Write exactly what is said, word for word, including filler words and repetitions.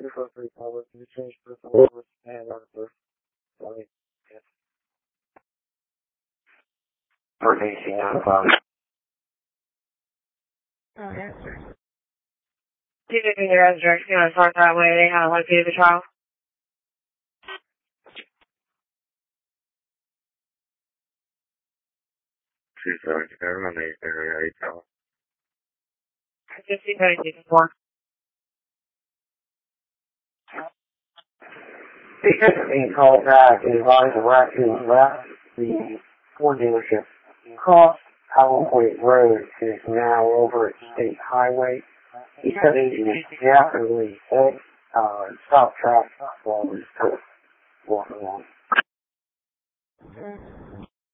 for free power. Can you change this over and on the sorry. Yes. For A C on the phone. Oh, yes, sir. Do you think your residents you know, start that way? They kind of want to do the trial? She's going to go on the area tell. I just see what I did before. Because of being called back and advised the raccoons left the Ford dealership. Cross Howell Point Road is now over at State Highway. He said engine is rapidly said, uh, stop traffic while he's walking along. Mm-hmm.